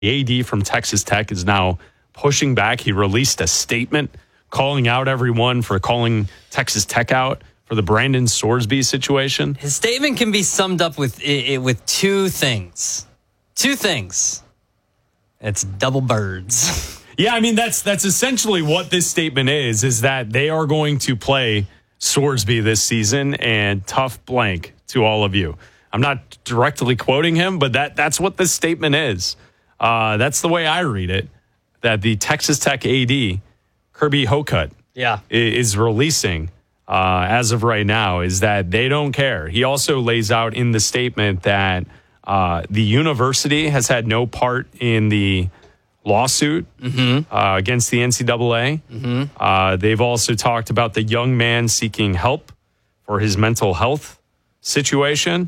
The AD from Texas Tech is now pushing back. He released a statement calling out everyone for calling Texas Tech out for the Brandon Sorsby situation. His statement can be summed up with two things. Two things. It's double birds. Yeah, I mean, that's essentially what this statement is that they are going to play Sorsby this season, and tough blank to all of you. I'm not directly quoting him, but that's what this statement is. That's the way I read it, that the Texas Tech AD, Kirby Hocutt, is releasing as of right now, is that they don't care. He also lays out in the statement that the university has had no part in the lawsuit against the NCAA. They've also talked about the young man seeking help for his mental health situation.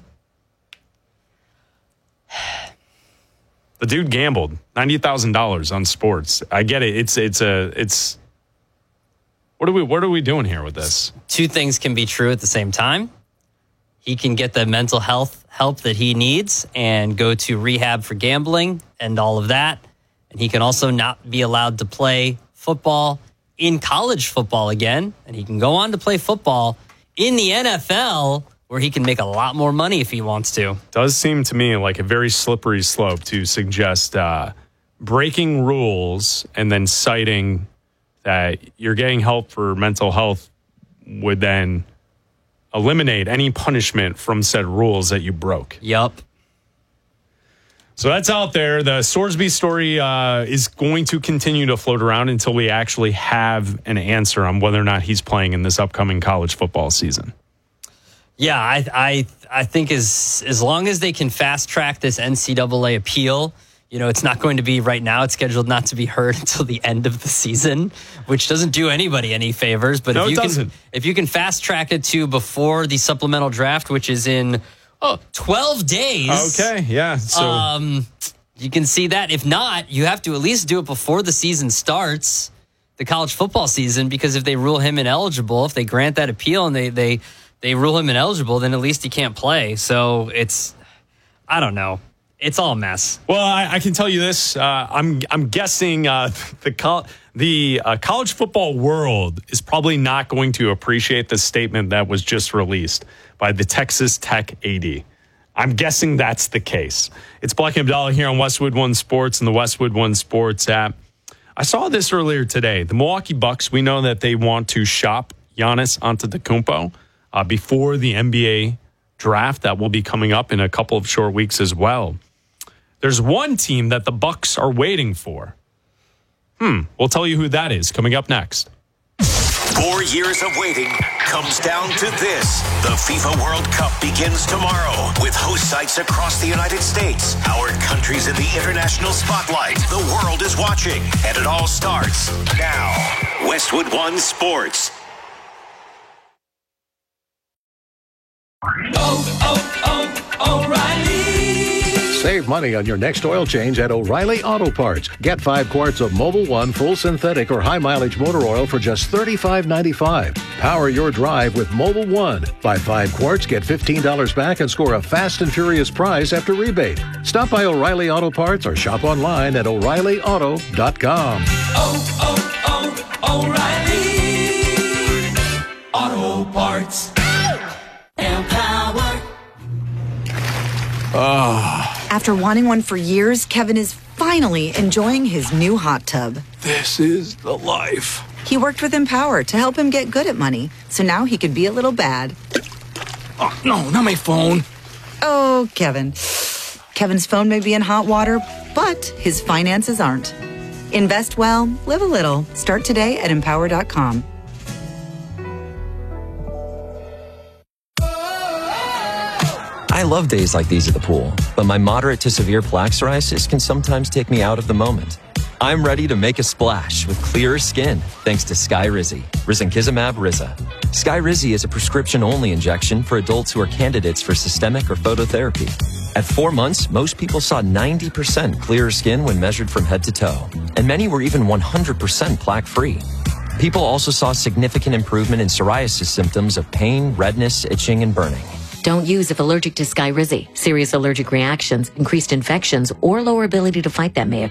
The dude gambled $90,000 on sports. I get it. It's what are we doing here with this? Two things can be true at the same time. He can get the mental health help that he needs and go to rehab for gambling and all of that. And he can also not be allowed to play football in college football again. And he can go on to play football in the NFL, where he can make a lot more money if he wants to. Does seem to me like a very slippery slope to suggest breaking rules and then citing that you're getting help for mental health would then eliminate any punishment from said rules that you broke. Yup. So that's out there. The Sorsby story is going to continue to float around until we actually have an answer on whether or not he's playing in this upcoming college football season. Yeah, I think as long as they can fast track this NCAA appeal, it's not going to be right now. It's scheduled not to be heard until the end of the season, which doesn't do anybody any favors. But if you can fast track it to before the supplemental draft, which is in 12 days. Okay, yeah. So you can see that. If not, you have to at least do it before the season starts, the college football season, because if they rule him ineligible, if they grant that appeal and they rule him ineligible, then at least he can't play. So I don't know. It's all a mess. Well, I can tell you this. I'm guessing the college football world is probably not going to appreciate the statement that was just released by the Texas Tech AD. I'm guessing that's the case. It's Black and Abdallah here on Westwood One Sports and the Westwood One Sports app. I saw this earlier today. The Milwaukee Bucks, we know that they want to shop Giannis Antetokounmpo before the NBA draft that will be coming up in a couple of short weeks as well. There's one team that the Bucks are waiting for. We'll tell you who that is coming up next. 4 years of waiting comes down to this. The FIFA World Cup begins tomorrow with host sites across the United States. Our country's in the international spotlight. The world is watching, and it all starts now. Westwood One Sports. O'Reilly. Save money on your next oil change at O'Reilly Auto Parts. Get 5 quarts of Mobil 1 full synthetic or high mileage motor oil for just $35.95. Power your drive with Mobil 1. Buy 5 quarts, get $15 back, and score a fast and furious prize after rebate. Stop by O'Reilly Auto Parts or shop online at O'ReillyAuto.com. O'Reilly Auto Parts. Empower. After wanting one for years, Kevin is finally enjoying his new hot tub. This is the life. He worked with Empower to help him get good at money, so now he could be a little bad. Oh, no, not my phone. Oh, Kevin. Kevin's phone may be in hot water, but his finances aren't. Invest well, live a little. Start today at Empower.com. I love days like these at the pool, but my moderate to severe plaque psoriasis can sometimes take me out of the moment. I'm ready to make a splash with clearer skin thanks to Skyrizi, risankizumab Riza. Skyrizi is a prescription-only injection for adults who are candidates for systemic or phototherapy. At 4 months, most people saw 90% clearer skin when measured from head to toe, and many were even 100% plaque-free. People also saw significant improvement in psoriasis symptoms of pain, redness, itching, and burning. Don't use if allergic to Skyrizi. Serious allergic reactions, increased infections, or lower ability to fight them may occur.